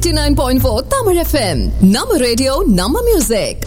89.4 Tamil FM. நம்ம radio நம்ம music.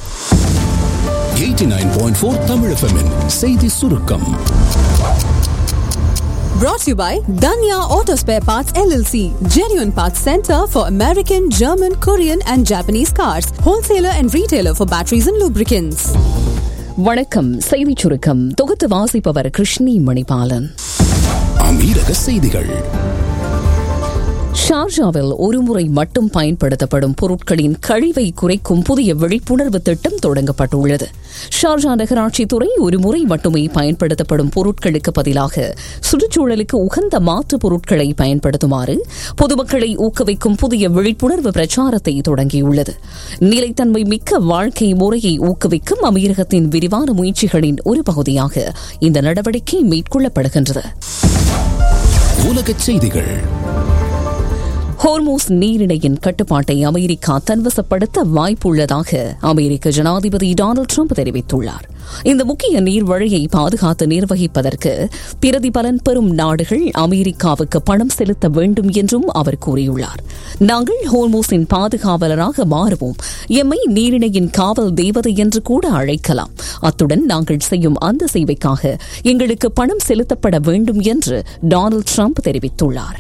89.4 Tamil FM -இன் செய்தி சுருக்கம். Brought to you by Danya Auto Spare Parts LLC, genuine parts center for American, German, Korean and Japanese cars, wholesaler and retailer for batteries and lubricants. வணக்கம். செய்தி சுருக்கம் தொகுத்து வாசிப்பவர் கிருஷ்ணி மணிபாலன். அமீரக செய்திகள். ஷார்ஜாவில் ஒருமுறை மட்டும் பயன்படுத்தப்படும் பொருட்களின் கழிவை குறைக்கும் புதிய விழிப்புணர்வு திட்டம் தொடங்கப்பட்டுள்ளது. ஷார்ஜா நகராட்சித்துறை ஒருமுறை மட்டுமே பயன்படுத்தப்படும் பொருட்களுக்கு பதிலாக சுற்றுச்சூழலுக்கு உகந்த மாற்று பொருட்களை பயன்படுத்துமாறு பொதுமக்களை ஊக்குவிக்கும் புதிய விழிப்புணர்வு பிரச்சாரத்தை தொடங்கியுள்ளது. நிலைத்தன்மை மிக்க வாழ்க்கை முறையை ஊக்குவிக்கும் அமீரகத்தின் விரிவான முயற்சிகளின் ஒரு பகுதியாக இந்த நடவடிக்கை மேற்கொள்ளப்படுகின்றது. உலகச் செய்திகள். ஹோர்மூஸ் நீரிணையின் கட்டுப்பாட்டை அமெரிக்கா தன்வசப்படுத்த வாய்ப்புள்ளதாக அமெரிக்க ஜனாதிபதி டொனால்டு டிரம்ப் தெரிவித்துள்ளார். இந்த முக்கிய நீர்வழியை பாதுகாத்து நிர்வகிப்பதற்கு பிரதிபலன் பெறும் நாடுகள் அமெரிக்காவுக்கு பணம் செலுத்த வேண்டும் என்றும் அவர் கூறியுள்ளார். நாங்கள் ஹோர்மூஸின் பாதுகாவலராக மாறுவோம், எம்மை நீரிணையின் காவல் தேவதை என்று கூட அழைக்கலாம். அத்துடன் நாங்கள் செய்யும் அந்த சேவைக்காக எங்களுக்கு பணம் செலுத்தப்பட வேண்டும் என்று டொனால்டு டிரம்ப் தெரிவித்துள்ளார்.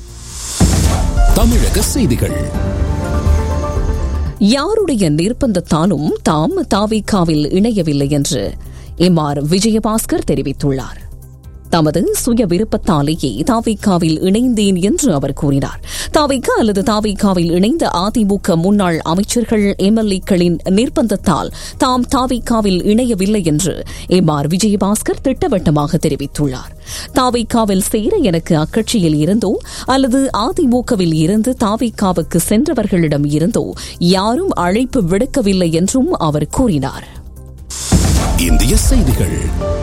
தமிழக செய்திகள். யாருடைய நிர்பந்தத்தாலும் தாம் தாவேகாவில் இணையவில்லை என்று எம்.ஆர். விஜயபாஸ்கர் தெரிவித்துள்ளார். தமது சுய விருப்பத்தாலேயே தாவேகாவில் இணைந்தேன் என்று அவர் கூறினார். தாவேகா அல்லது தாவேகாவில் இணைந்த அதிமுக முன்னாள் அமைச்சர்கள் எம்எல்ஏக்களின் நிர்பந்தத்தால் தாம் தாவேகாவில் இணையவில்லை என்று எம்.ஆர். விஜயபாஸ்கர் திட்டவட்டமாக தெரிவித்துள்ளார். தாவேகாவில் சேர எனக்கு அக்கட்சியில் இருந்தோ அல்லது அதிமுகவில் இருந்து தாவேகாவுக்கு சென்றவர்களிடம் இருந்தோ யாரும் அழைப்பு விடுக்கவில்லை என்றும் அவர் கூறினார். இந்திய செய்திகள்.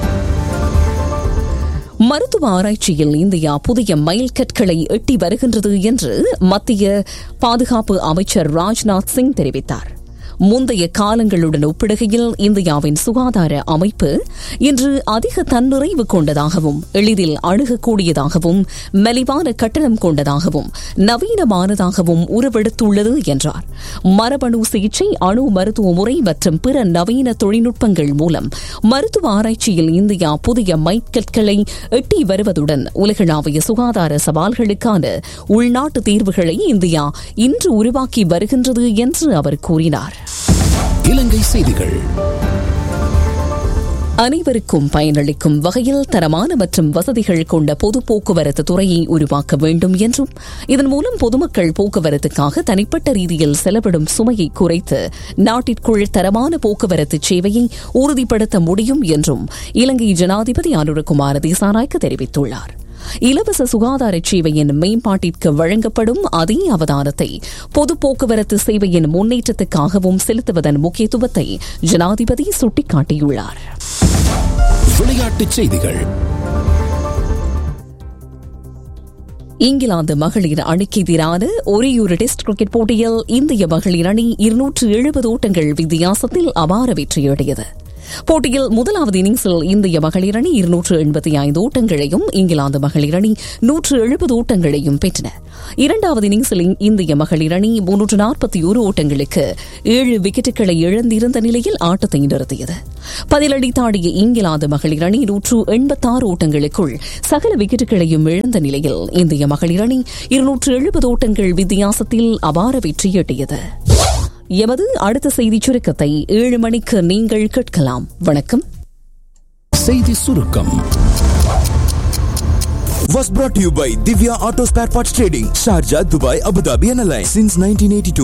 மருத்துவ ஆராய்ச்சியில் இந்தியா புதிய மைல்கற்களை எட்டி வருகின்றது என்று மத்திய பாதுகாப்பு அமைச்சர் ராஜ்நாத் சிங் தெரிவித்தார். முந்தைய காலங்களுடன் ஒப்பிடுகையில் இந்தியாவின் சுகாதார அமைப்பு இன்று அதிக தன்னிறைவு கொண்டதாகவும் எளிதில் அணுகக்கூடியதாகவும் மலிவான கட்டணம் கொண்டதாகவும் நவீனமானதாகவும் உருவெடுத்துள்ளது என்றார். மரபணு சிகிச்சை, அணு மருத்துவ முறை மற்றும் பிற நவீன தொழில்நுட்பங்கள் மூலம் மருத்துவ ஆராய்ச்சியில் இந்தியா புதிய மைல்கற்களை எட்டி வருவதுடன் உலகளாவிய சுகாதார சவால்களுக்கான உள்நாட்டு தீர்வுகளை இந்தியா இன்று உருவாக்கி வருகின்றது என்று அவர் கூறினார். இலங்கை செய்திகள். அனைவருக்கும் பயனளிக்கும் வகையில் தரமான மற்றும் வசதிகள் கொண்ட பொது போக்குவரத்து துறையை உருவாக்க வேண்டும் என்றும் இதன் மூலம் பொதுமக்கள் போக்குவரத்துக்காக தனிப்பட்ட ரீதியில் செலவிடும் சுமையை குறைத்து நாட்டிற்குள் தரமான போக்குவரத்து சேவையை உறுதிப்படுத்த முடியும் என்றும் இலங்கை ஜனாதிபதி அனுரகுமார திசாநாயக்க தெரிவித்துள்ளார். இலவச சுகாதார சேவையின் மேம்பாட்டிற்கு வழங்கப்படும் அதே அவதானத்தை பொது போக்குவரத்து சேவையின் முன்னேற்றத்துக்காகவும் செலுத்துவதன் முக்கியத்துவத்தை ஜனாதிபதி சுட்டிக்காட்டியுள்ளார். விளையாட்டுச் செய்திகள். இங்கிலாந்து மகளிர் அணிக்கு எதிரான ஒரேயொரு டெஸ்ட் கிரிக்கெட் போட்டியில் இந்திய மகளிர் அணி 270 ஓட்டங்கள் வித்தியாசத்தில் அபார வெற்றியடையது. போட்டியில் முதலாவது இன்னிங்ஸில் இந்திய மகளிர் அணி 285 ஓட்டங்களையும் இங்கிலாந்து மகளிர் அணி 170 ஓட்டங்களையும் பெற்றன. இரண்டாவது இன்னிங்ஸில் இந்திய மகளிர் அணி 341 ஓட்டங்களுக்கு 7 விக்கெட்டுகளை இழந்திருந்த நிலையில் ஆட்டத்தை நிறுத்தியது. பதிலடி தாடிய இங்கிலாந்து மகளிர் அணி 186 ஓட்டங்களுக்குள் சகல விக்கெட்டுகளையும் இழந்த நிலையில் இந்திய மகளிர் அணி 270 ஓட்டங்கள் வித்தியாசத்தில் அபார வெற்றியீட்டியது. எமது அடுத்த செய்தி சுருக்கத்தை 7 மணிக்கு நீங்கள் கேட்கலாம். வணக்கம். செய்தி சுருக்கம் was brought to you by Divya Auto Spare Parts Trading, Sharjah, Dubai, Abu Dhabi and Alliance since 1982.